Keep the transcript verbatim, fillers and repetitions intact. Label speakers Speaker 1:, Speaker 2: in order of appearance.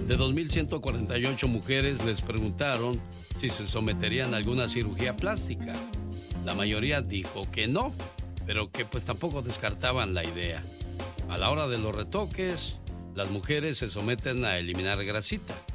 Speaker 1: De dos mil ciento cuarenta y ocho mujeres les preguntaron si se someterían a alguna cirugía plástica. La mayoría dijo que no, pero que pues tampoco descartaban la idea. A la hora de los retoques, las mujeres se someten a eliminar grasita,